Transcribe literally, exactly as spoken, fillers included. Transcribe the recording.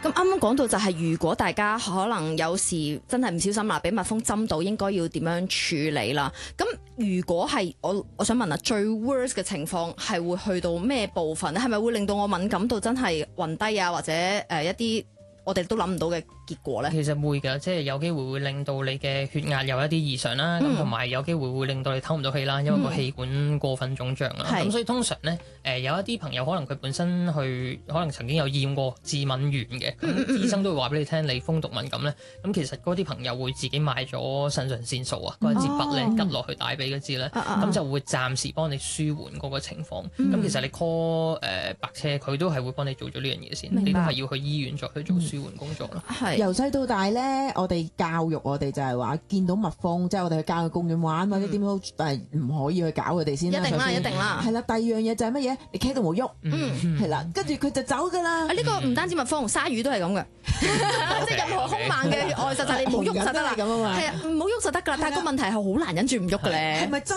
咁啱啱講到就係如果大家可能有時真係唔小心啦，俾蜜蜂針到，應該要點樣處理啦？咁如果係我我想問啊，最 worst 嘅情況係會去到咩部分咧？係咪會令到我敏感到真係暈低啊，或者誒、呃、一啲我哋都諗唔到嘅結果咧？ 其實會㗎，即係有機會會令到你嘅血壓有一啲異常啦，咁同埋有機會會令到你唞唔到氣啦，因為個氣管過分腫脹啦。咁、嗯、所以通常咧，誒、呃、有一啲朋友可能佢本身去可能曾經有驗過致敏原嘅，咁、嗯嗯、醫生都會話俾你聽你風毒敏感咧。咁其實嗰啲朋友會自己買咗腎上腺素啊，嗰支筆咧拮落去大髀嗰支咧，咁、啊、就會暫時幫你舒緩嗰個情況。咁、嗯、其實你 call 誒、呃、白車，佢都係會幫你做咗呢樣嘢先，你都係要去醫院再去做舒緩工作咯。 係由細到大咧，我哋教育我哋就係話見到蜜蜂，即係我哋去郊野公園玩或者點都誒唔可以去搞佢哋先啦。 一定啦，一定啦。 係啦，第二樣嘢就係乜嘢？你企度冇喐，嗯，係啦，跟住佢就走㗎啦。 啊，呢個唔單止蜜蜂，鯊魚都係咁嘅，即係任何兇猛嘅外實就係你冇喐就得啦。咁啊嘛，係啊，唔好喐就得㗎啦。但係個問題係好難忍住唔喐嘅咧。係咪真？